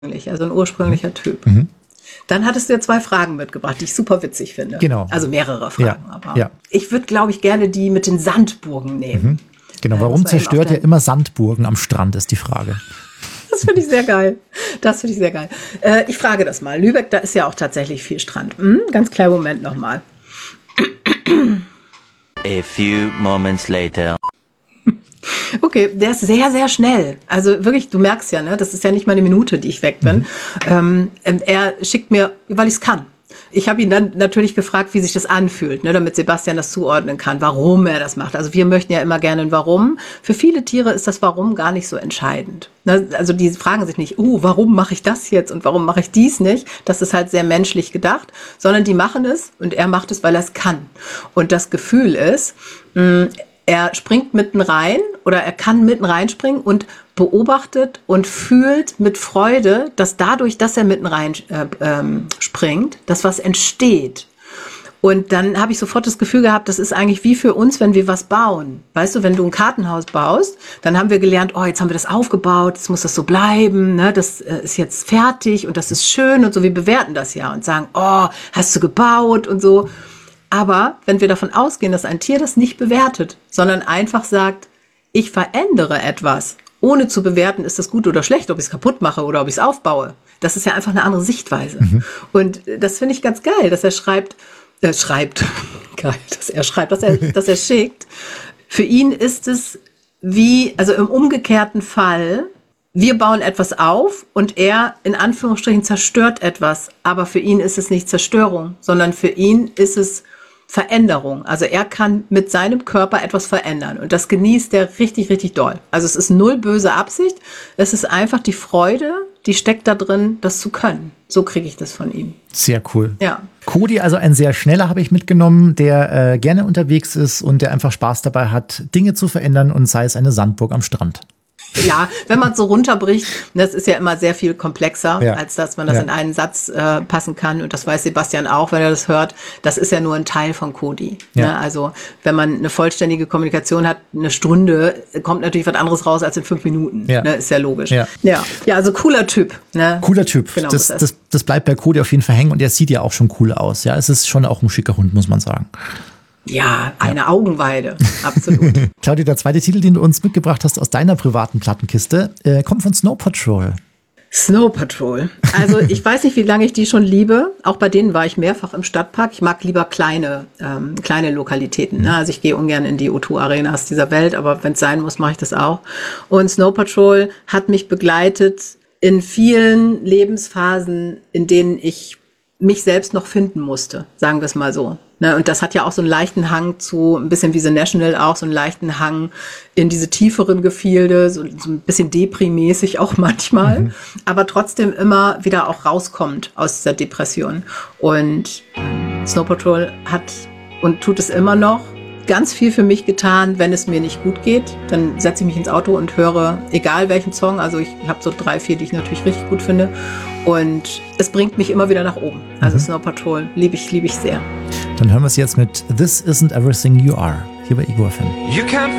Also ein ursprünglicher Typ. Dann hattest du ja 2 Fragen mitgebracht, die ich super witzig finde. Genau. Also mehrere Fragen. Ja, Aber ja. ich würde, glaube ich, gerne die mit den Sandburgen nehmen. Genau, warum zerstört er immer Sandburgen am Strand, ist die Frage. Das finde ich sehr geil. Ich frage das mal. Lübeck, da ist ja auch tatsächlich viel Strand. Ganz kleinen Moment nochmal. A few moments later. Okay, der ist sehr, sehr schnell. Also wirklich, du merkst ja, ne, das ist ja nicht mal eine Minute, die ich weg bin. Er schickt mir, weil ich es kann. Ich habe ihn dann natürlich gefragt, wie sich das anfühlt, ne, damit Sebastian das zuordnen kann, warum er das macht. Also wir möchten ja immer gerne ein Warum. Für viele Tiere ist das Warum gar nicht so entscheidend. Ne, also die fragen sich nicht, warum mache ich das jetzt und warum mache ich dies nicht? Das ist halt sehr menschlich gedacht, sondern die machen es und er macht es, weil er es kann. Und das Gefühl ist, er springt mitten rein oder er kann mitten reinspringen und beobachtet und fühlt mit Freude, dass dadurch, dass er mitten rein springt, dass was entsteht. Und dann habe ich sofort das Gefühl gehabt, das ist eigentlich wie für uns, wenn wir was bauen. Weißt du, wenn du ein Kartenhaus baust, dann haben wir gelernt, jetzt haben wir das aufgebaut, jetzt muss das so bleiben, ne? Das ist jetzt fertig und das ist schön und so. Wir bewerten das ja und sagen, hast du gebaut und so. Aber wenn wir davon ausgehen, dass ein Tier das nicht bewertet, sondern einfach sagt, ich verändere etwas, ohne zu bewerten, ist das gut oder schlecht, ob ich es kaputt mache oder ob ich es aufbaue. Das ist ja einfach eine andere Sichtweise. Und das finde ich ganz geil, dass er dass er schickt. Für ihn ist es wie, also im umgekehrten Fall, wir bauen etwas auf und er in Anführungsstrichen zerstört etwas. Aber für ihn ist es nicht Zerstörung, sondern für ihn ist es Veränderung. Also er kann mit seinem Körper etwas verändern und das genießt er richtig, richtig doll. Also es ist null böse Absicht, es ist einfach die Freude, die steckt da drin, das zu können. So kriege ich das von ihm. Sehr cool. Ja. Cody, also ein sehr schneller, habe ich mitgenommen, der gerne unterwegs ist und der einfach Spaß dabei hat, Dinge zu verändern und sei es eine Sandburg am Strand. Ja, wenn man es so runterbricht, das ist ja immer sehr viel komplexer, als dass man das in einen Satz passen kann. Und das weiß Sebastian auch, wenn er das hört. Das ist ja nur ein Teil von Cody. Ja. Ne? Also wenn man eine vollständige Kommunikation hat, eine Stunde, kommt natürlich was anderes raus als in 5 Minuten. Ja. Ne? Ist ja logisch. Ja, also cooler Typ. Ne? Cooler Typ. Genau, das bleibt bei Cody auf jeden Fall hängen und er sieht ja auch schon cool aus. Ja, es ist schon auch ein schicker Hund, muss man sagen. Ja, eine Augenweide, absolut. Claudia, der zweite Titel, den du uns mitgebracht hast aus deiner privaten Plattenkiste, kommt von Snow Patrol. Snow Patrol. Also ich weiß nicht, wie lange ich die schon liebe. Auch bei denen war ich mehrfach im Stadtpark. Ich mag lieber kleine Lokalitäten. Ne? Also ich gehe ungern in die O2 Arenas dieser Welt, aber wenn es sein muss, mache ich das auch. Und Snow Patrol hat mich begleitet in vielen Lebensphasen, in denen ich mich selbst noch finden musste, sagen wir es mal so. Ne, und das hat ja auch so einen leichten Hang zu, ein bisschen wie The National auch, so einen leichten Hang in diese tieferen Gefilde, so ein bisschen Depri-mäßig auch manchmal, aber trotzdem immer wieder auch rauskommt aus dieser Depression. Und Snow Patrol hat und tut es immer noch ganz viel für mich getan, wenn es mir nicht gut geht. Dann setze ich mich ins Auto und höre, egal welchen Song, also ich habe so 3, 4, die ich natürlich richtig gut finde. Und es bringt mich immer wieder nach oben. Also Snow Patrol liebe ich sehr. Dann hören wir es jetzt mit This Isn't Everything You Are, hier bei Ego FM. You can't